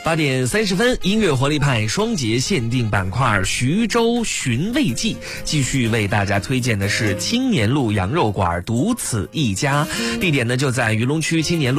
8点30分，音乐活力派双节限定板块徐州寻味记，继续为大家推荐的是青年路羊肉馆，独此一家。地点呢就在鱼龙区青年路